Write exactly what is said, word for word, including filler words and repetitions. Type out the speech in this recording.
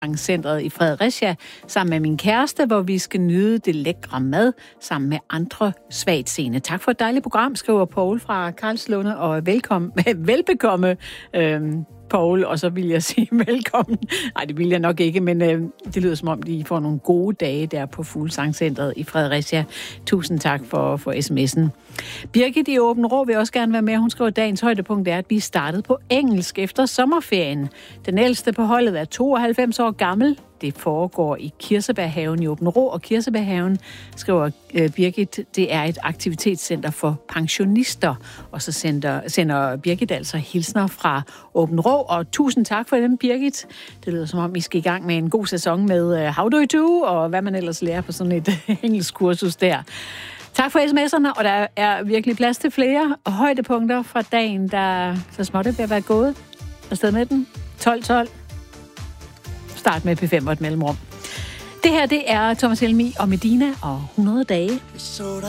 Centret i Fredericia sammen med min kæreste, hvor vi skal nyde det lækre mad sammen med andre svagtseende. Tak for et dejligt program, skriver Poul fra Karlslunde, og velkommen, velbekomme, øhm, Poul, og så vil jeg sige velkommen. Nej, det vil jeg nok ikke, men øh, det lyder som om, de får nogle gode dage der på Fuglsangcentret i Fredericia. Tusind tak for, for sms'en. Birgit i Åben Rå vil også gerne være med. Hun skriver, at dagens højdepunkt er, at vi startede på engelsk efter sommerferien. Den ældste på holdet er tooghalvfems år gammel. Det foregår i Kirsebærhaven i Åben Rå, og Kirsebærhaven, skriver øh, Birgit, det er et aktivitetscenter for pensionister. Og så sender, sender Birgit altså hilsner fra Åben Rå, og tusind tak for dem, Birgit. Det lyder som om, vi skal i gang med en god sæson med øh, How Do You Do, og hvad man ellers lærer på sådan et engelsk kursus der. Tak for sms'erne, og der er virkelig plads til flere højdepunkter fra dagen, der så småt er ved at være gået. Afsted med den. tolv tolv. Start med P fem og et mellemrum. Det her, det er Thomas Helmig og Medina og hundrede dage.